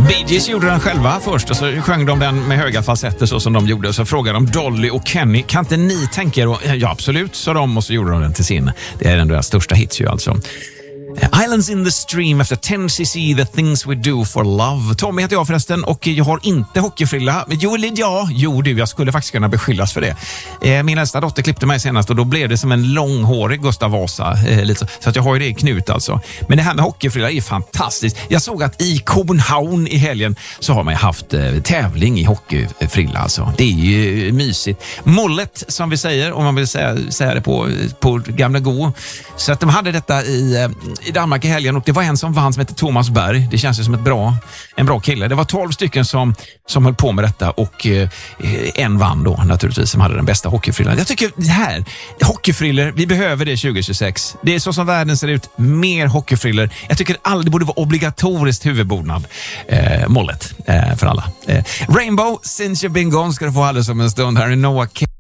Bee Gees gjorde den själva först och så sjöng de den med höga falsetter så som de gjorde. Och så frågade de Dolly och Kenny, kan inte ni tänka er? Och, ja, absolut, sa de, och så gjorde de den till sin. Det är den deras största hits ju alltså. Islands in the stream efter 10cc, the things we do for love. Tommy heter jag förresten och jag har inte hockeyfrilla. Jo du, jag skulle faktiskt kunna beskyllas för det. Min äldsta dotter klippte mig senast och då blev det som en långhårig Gustav Vasa. Så att jag har ju det i knut alltså. Men det här med hockeyfrilla är fantastiskt. Jag såg att i Copenhagen i helgen så har man ju haft tävling i hockeyfrilla alltså. Det är ju mysigt. Mollet som vi säger, om man vill säga det på gamla go. Så att de hade detta i Danmark i helgen och det var en som vann som heter Thomas Berg. Det känns ju som en bra kille. Det var 12 stycken som höll på med detta och en vann då naturligtvis som hade den bästa hockeyfrillan. Jag tycker det här, hockeyfriller, vi behöver det 2026. Det är så som världen ser ut, mer hockeyfriller. Jag tycker det borde vara obligatoriskt huvudbonad. Mollet för alla. Rainbow, Since You've Been Gone ska du få alldeles om en stund. Här är Noah K.